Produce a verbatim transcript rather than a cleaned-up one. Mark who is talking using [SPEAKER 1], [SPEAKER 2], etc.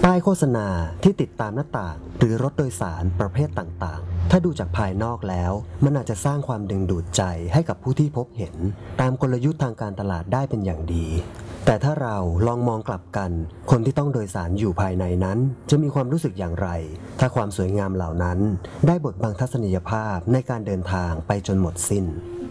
[SPEAKER 1] ป้ายโฆษณาที่ติดตามหน้าต่างหรือรถโดยสารประเภทต่างๆถ้าดูจากภายนอกแล้วมันอาจจะสร้างความดึงดูดใจให้กับผู้ที่พบเห็นตามกลยุทธ์ทางการตลาดได้เป็นอย่างดีแต่ถ้าเราลองมองกลับกันคนที่ต้องโดยสารอยู่ภายในนั้นจะมีความรู้สึกอย่างไรถ้าความสวยงามเหล่านั้นได้บดบังทัศนียภาพในการเดินทางไปจนหมดสิ้น